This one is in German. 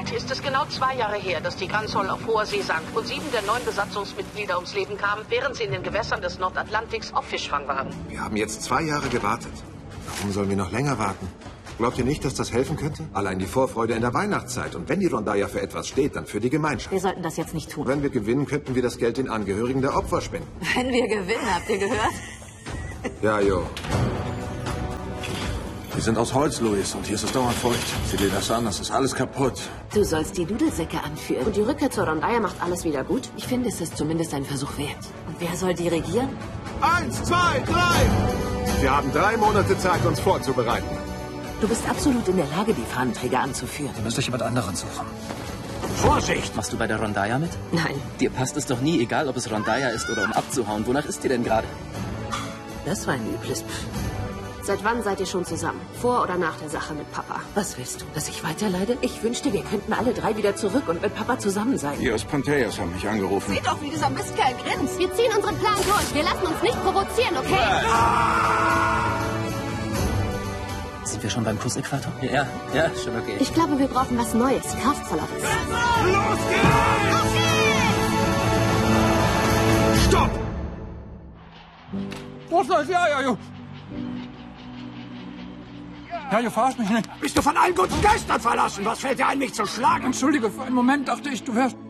Zeit ist es genau 2 Jahre her, dass die Gransol auf hoher See sank und 7 der 9 Besatzungsmitglieder ums Leben kamen, während sie in den Gewässern des Nordatlantiks auf Fischfang waren. Wir haben jetzt 2 Jahre gewartet. Warum sollen wir noch länger warten? Glaubt ihr nicht, dass das helfen könnte? Allein die Vorfreude in der Weihnachtszeit. Und wenn die Rondalla für etwas steht, dann für die Gemeinschaft. Wir sollten das jetzt nicht tun. Wenn wir gewinnen, könnten wir das Geld den Angehörigen der Opfer spenden. Wenn wir gewinnen, habt ihr gehört? Ja, jo. Wir sind aus Holz, Luis, und hier ist es dauernd feucht. Sieh dir das an, das ist alles kaputt. Du sollst die Dudelsäcke anführen. Und die Rückkehr zur Rondalla macht alles wieder gut? Ich finde, es ist zumindest ein Versuch wert. Und wer soll dirigieren? 1, 2, 3! Wir haben 3 Monate Zeit, uns vorzubereiten. Du bist absolut in der Lage, die Fahnenträger anzuführen. Ihr müsst euch jemand anderen suchen. Vorsicht! Machst du bei der Rondalla mit? Nein. Dir passt es doch nie, egal ob es Rondalla ist oder um abzuhauen. Wonach ist dir denn gerade? Das war ein übles. Seit wann seid ihr schon zusammen? Vor oder nach der Sache mit Papa? Was willst du, dass ich weiterleide? Ich wünschte, wir könnten alle 3 wieder zurück und mit Papa zusammen sein. Die aus Pantheias haben mich angerufen. Seht doch, wie dieser Mistkerl grinst. Wir ziehen unseren Plan durch. Wir lassen uns nicht provozieren, okay? Sind wir schon beim Kursäquator? Ja, schon okay. Ich glaube, wir brauchen was Neues, Kraftvolleres. Los geht's! Stopp! Was läuft? Ja. Ja, ihr verarscht mich nicht. Bist du von allen guten Geistern verlassen? Was fällt dir ein, mich zu schlagen? Entschuldige, für einen Moment dachte ich, du wärst...